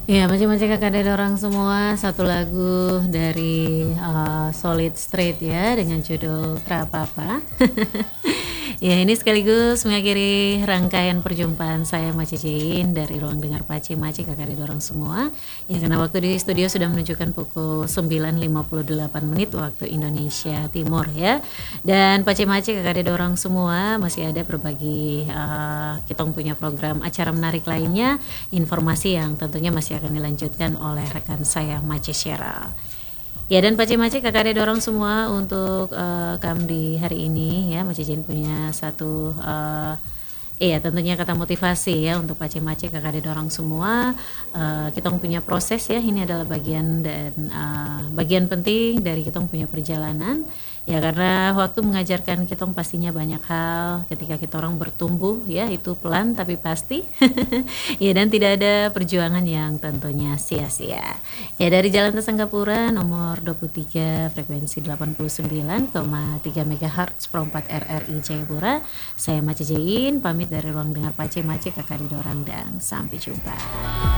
Ya, macam-macam kakak dari orang semua. Satu lagu dari Solid Straight ya dengan judul Trapapa. Ya, ini sekaligus mengakhiri rangkaian perjumpaan saya Maci Jain dari Ruang Dengar Pace Maci kakak dari orang semua. Ya, karena waktu di studio sudah menunjukkan pukul 9.58 menit waktu Indonesia Timur ya. Dan Pace Maci kakak dari orang semua masih ada berbagi kita punya program acara menarik lainnya, informasi yang tentunya masih akan dilanjutkan oleh rekan saya Maci Sheryl. Ya, dan Pace-Mace kakak ada dorong semua untuk kam di hari ini ya. Mace Jin punya satu iya tentunya kata motivasi ya untuk Pace-Mace kakak ada dorong semua. Kita punya proses ya, ini adalah bagian dan bagian penting dari kita punya perjalanan. Ya, karena waktu mengajarkan kita pastinya banyak hal ketika kita orang bertumbuh ya, itu pelan tapi pasti. Ya, dan tidak ada perjuangan yang tentunya sia-sia. Ya, dari Jalan Tesanggapura nomor 23 frekuensi 89,3 MHz Perompat RRI Jayapura. Saya Mace Jain pamit dari Ruang Dengar Pace Mace kakak di Dorang dan sampai jumpa.